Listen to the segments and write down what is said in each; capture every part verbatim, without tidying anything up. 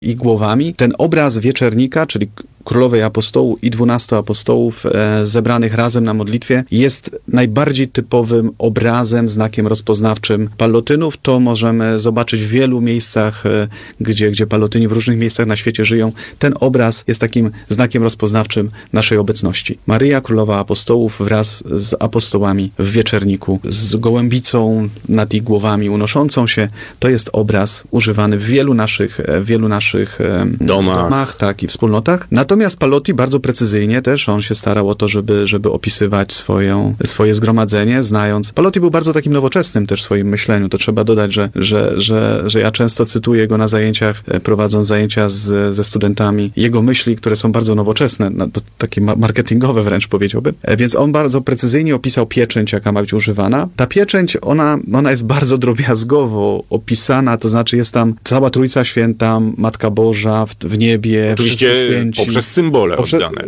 i głowami. Ten obraz wieczernika, czyli Królowej Apostołu i dwunastu apostołów e, zebranych razem na modlitwie, jest najbardziej typowym obrazem, znakiem rozpoznawczym Palotynów. To możemy zobaczyć w wielu miejscach, e, gdzie, gdzie Palotyni w różnych miejscach na świecie żyją. Ten obraz jest takim znakiem rozpoznawczym naszej obecności. Maryja, Królowa Apostołów wraz z apostołami w wieczerniku, z gołębicą nad ich głowami unoszącą się, to jest obraz używany w wielu naszych, w wielu naszych e, domach. domach, tak, i wspólnotach. Natomiast Palotti bardzo precyzyjnie też, on się starał o to, żeby, żeby opisywać swoją, swoje zgromadzenie, znając. Palotti był bardzo takim nowoczesnym też w swoim myśleniu. To trzeba dodać, że, że, że, że ja często cytuję go na zajęciach, prowadząc zajęcia z, ze studentami. Jego myśli, które są bardzo nowoczesne, no, takie marketingowe wręcz powiedziałbym. Więc on bardzo precyzyjnie opisał pieczęć, jaka ma być używana. Ta pieczęć, ona, ona jest bardzo drobiazgowo opisana, to znaczy jest tam cała Trójca Święta, Matka Boża w, w niebie. Oczywiście poprzez symbole Poprzez, oddane.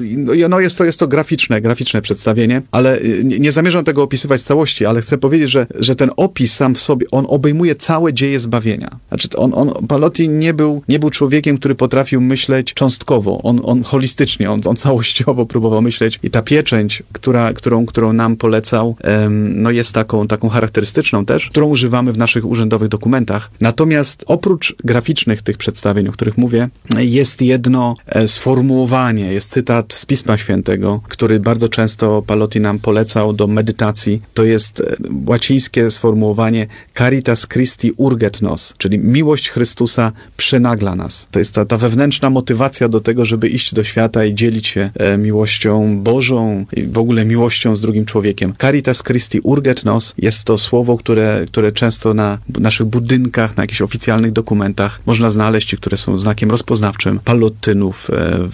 No jest to, jest to graficzne, graficzne przedstawienie, ale nie, nie zamierzam tego opisywać w całości, ale chcę powiedzieć, że, że ten opis sam w sobie, on obejmuje całe dzieje zbawienia. Znaczy on, on, Palotti nie był, nie był człowiekiem, który potrafił myśleć cząstkowo, on, on holistycznie, on, on całościowo próbował myśleć i ta pieczęć, która, którą, którą nam polecał, um, no jest taką, taką charakterystyczną też, którą używamy w naszych urzędowych dokumentach. Natomiast oprócz graficznych tych przedstawień, o których mówię, jest jedno sformułowanie, jest cytat z Pisma Świętego, który bardzo często Palotti nam polecał do medytacji. To jest łacińskie sformułowanie Caritas Christi urget nos, czyli miłość Chrystusa przynagla nas. To jest ta, ta wewnętrzna motywacja do tego, żeby iść do świata i dzielić się e, miłością Bożą i w ogóle miłością z drugim człowiekiem. Caritas Christi urget nos jest to słowo, które, które często na naszych budynkach, na jakichś oficjalnych dokumentach można znaleźć i które są znakiem rozpoznawczym Palotynów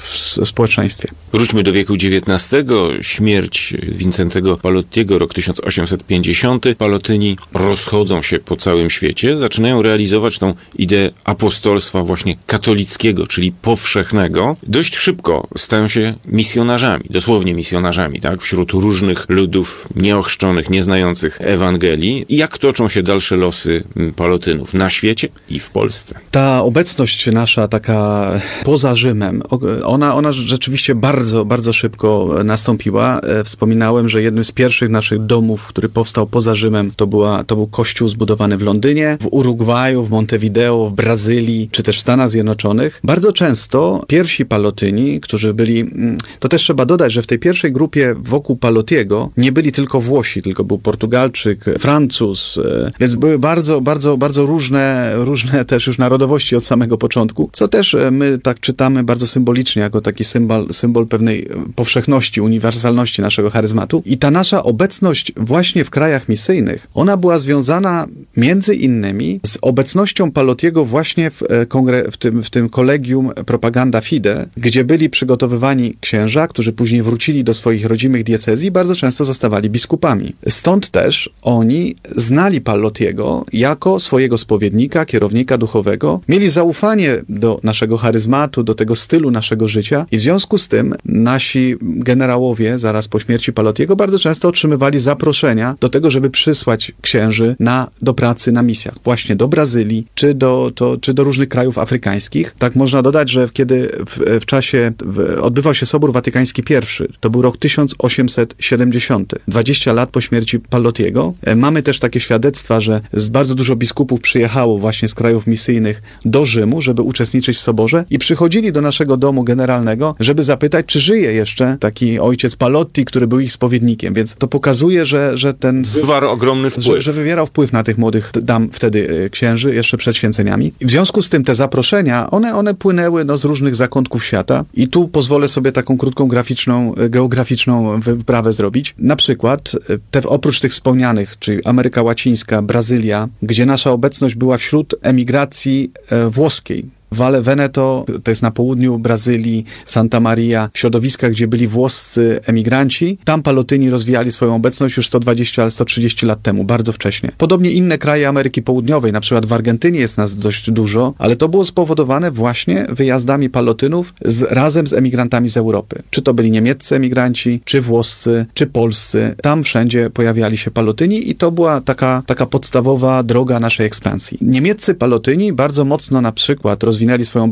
w społeczeństwie. Wróćmy do wieku dziewiętnastego. Śmierć Wincentego Palottiego, rok tysiąc osiemset pięćdziesiąty. Palotyni rozchodzą się po całym świecie, zaczynają realizować tą ideę apostolstwa właśnie katolickiego, czyli powszechnego. Dość szybko stają się misjonarzami, dosłownie misjonarzami, tak? Wśród różnych ludów nieochrzczonych, nieznających Ewangelii. Jak toczą się dalsze losy Palotynów na świecie i w Polsce? Ta obecność nasza taka poza Rzymem, ona, ona rzeczywiście bardzo, bardzo szybko nastąpiła. Wspominałem, że jednym z pierwszych naszych domów, który powstał poza Rzymem, to, była, to był kościół zbudowany w Londynie, w Urugwaju, w Montevideo, w Brazylii, czy też w Stanach Zjednoczonych. Bardzo często pierwsi Palotyni, którzy byli, to też trzeba dodać, że w tej pierwszej grupie wokół Palottiego nie byli tylko Włosi, tylko był Portugalczyk, Francuz, więc były bardzo, bardzo, bardzo różne, różne też już narodowości od samego początku, co też my tak czytamy bardzo symbolicznie, jako taki symbol, symbol pewnej powszechności, uniwersalności naszego charyzmatu. I ta nasza obecność właśnie w krajach misyjnych, ona była związana między innymi z obecnością Palottiego właśnie w, kongre- w, tym, w tym kolegium Propaganda Fide, gdzie byli przygotowywani księża, którzy później wrócili do swoich rodzimych diecezji i bardzo często zostawali biskupami. Stąd też oni znali Palottiego jako swojego spowiednika, kierownika duchowego, mieli zaufanie do naszego charyzmatu, do tego stylu naszego życia i w związku z tym nasi generałowie zaraz po śmierci Palottiego bardzo często otrzymywali zaproszenia do tego, żeby przysłać księży na, do pracy na misjach, właśnie do Brazylii, czy do, to, czy do różnych krajów afrykańskich. Tak można dodać, że kiedy w, w czasie w, odbywał się Sobór Watykański I, to był rok tysiąc osiemset siedemdziesiąty, dwadzieścia lat po śmierci Palottiego. Mamy też takie świadectwa, że z bardzo dużo biskupów przyjechało właśnie z krajów misyjnych do Rzymu, żeby uczestniczyć w Soborze i przychodzili do naszego domu generalnego, żeby zapytać, czy żyje jeszcze taki ojciec Palotti, który był ich spowiednikiem. Więc to pokazuje, że, że ten... Wywarł ogromny wpływ. Że, że wywierał wpływ na tych młodych dam wtedy księży, jeszcze przed święceniami. I w związku z tym te zaproszenia, one, one płynęły no, z różnych zakątków świata. I tu pozwolę sobie taką krótką graficzną, geograficzną wyprawę zrobić. Na przykład, te, oprócz tych wspomnianych, czyli Ameryka Łacińska, Brazylia, gdzie nasza obecność była wśród emigracji e, włoskiej. Valle Veneto, to jest na południu Brazylii, Santa Maria, w środowiskach, gdzie byli włoscy emigranci. Tam Palotyni rozwijali swoją obecność już sto dwadzieścia, sto trzydzieści lat temu, bardzo wcześnie. Podobnie inne kraje Ameryki Południowej, na przykład w Argentynie jest nas dość dużo, ale to było spowodowane właśnie wyjazdami Palotynów z, razem z emigrantami z Europy. Czy to byli niemieccy emigranci, czy włoscy, czy polscy. Tam wszędzie pojawiali się Palotyni i to była taka, taka podstawowa droga naszej ekspansji. Niemieccy Palotyni bardzo mocno na przykład rozwijali swoją